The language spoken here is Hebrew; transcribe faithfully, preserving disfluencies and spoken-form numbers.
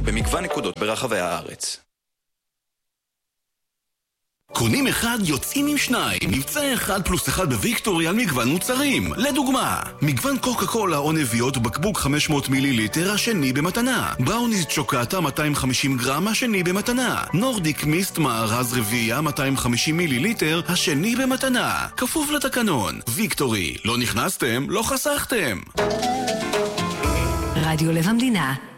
במגוון נקודות ברחבי הארץ. קונים אחד, יוצאים עם שניים. מבצע אחד פלוס אחד בוויקטורי על מגוון מוצרים. לדוגמה, מגוון קוקה קולה או נביאות בקבוק חמש מאות מיליליטר, השני במתנה. בראוניז צ'וקטה מאתיים וחמישים גרם, השני במתנה. נורדיק מיסט מארז רביעייה מאתיים וחמישים מיליליטר, השני במתנה. כפוף לתקנון. ויקטורי, לא נכנסתם, לא חסכתם. רדיו לב המדינה